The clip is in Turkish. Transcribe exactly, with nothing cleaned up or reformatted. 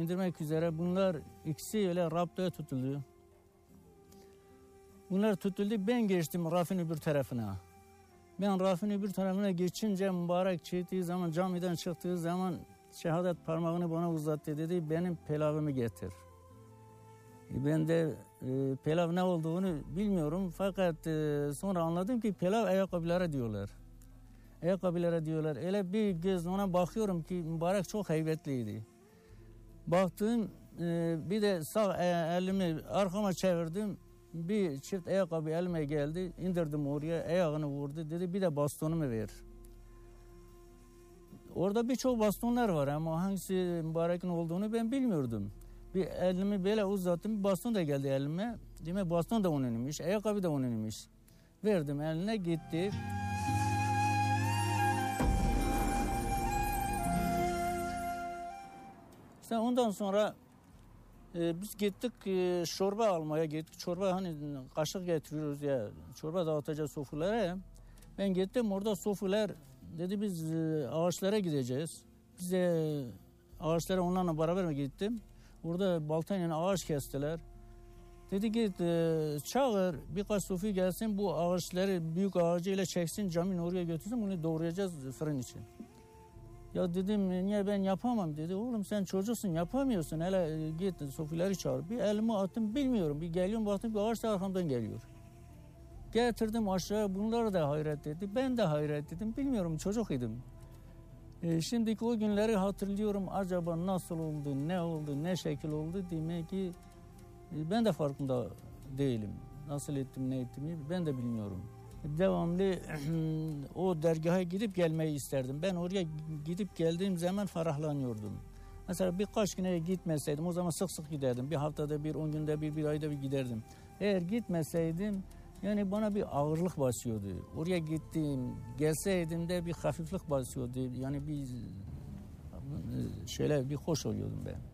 indirmek üzere bunlar ikisi öyle raptoya tutuldu. Bunlar tutuldu, ben geçtim rafın öbür tarafına. Ben rafın öbür tarafına geçince mübarek çıktığı zaman, camiden çıktığı zaman şehadet parmağını bana uzattı, dedi benim pilavımı getir. Ben de e, pilav ne olduğunu bilmiyorum fakat e, sonra anladım ki pilav ayakkabılara diyorlar. Ayakkabılara diyorlar. Öyle bir göz ona bakıyorum ki mübarek çok heybetliydi. Baktım e, bir de sağ elimi arkama çevirdim. Bir çift ayakkabı elime geldi. İndirdim oraya, ayağını vurdu. Dedi bir de bastonumu ver. Orada birçok bastonlar var ama hangisi mübarekin olduğunu ben bilmiyordum. Bir elimi böyle uzattım, bir baston da geldi elime. Demek baston da onunmuş, ayakkabı da onunmuş. Verdim eline, gitti. İşte ondan sonra e, biz gittik e, çorba almaya gittik. Çorba hani kaşık getiriyoruz ya, çorba dağıtacağız sofralara. Ben gittim, orada sofralar dedi biz e, ağaçlara gideceğiz. Biz de ağaçlara onlarla beraber mi gittim? Orada baltayla ağaç kestiler. Dedi git e, çağır birkaç sofi gelsin, bu ağaçları büyük ağacıyla çeksin, camın oraya götürsün, bunu doğrayacağız fırın için. Ya dedim niye ben yapamam, dedi oğlum sen çocuksun yapamıyorsun, hele e, git sofileri çağır. Bir elimi attım, bilmiyorum, bir geliyorum baktım bir ağaç da arkamdan geliyor. Getirdim aşağı, bunlar da hayret etti, ben de hayret ettim, bilmiyorum çocuk idim. E, şimdiki o günleri hatırlıyorum, acaba nasıl oldu, ne oldu, ne şekil oldu, demek ki e, ben de farkında değilim. Nasıl ettim, ne ettim ben de bilmiyorum. Devamlı o dergaha gidip gelmeyi isterdim. Ben oraya gidip geldiğim zaman ferahlanıyordum. Mesela birkaç güne gitmeseydim, o zaman sık sık giderdim. Bir haftada bir, on günde bir, bir ayda bir giderdim. Eğer gitmeseydim, yani bana bir ağırlık basıyordu. Oraya gittim, gelseydim de bir hafiflik basıyordu. Yani bir şöyle bir hoş oluyordum ben.